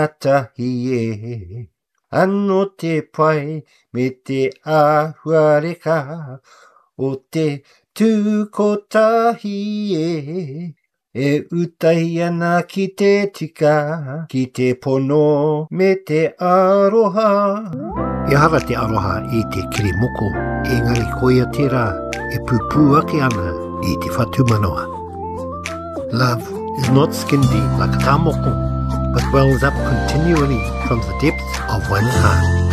ngatahi e. Ano te pai me te ahuareka o te tūkotahi e. E utahi ana ki te tika, ki te pono me te aroha. E hara te aroha i te kirimoko, engari koia tērā, e pūpū ake ana i te whatumanoa. Love is not skin deep like a tāmoko, but wells up continually from the depths of one's heart.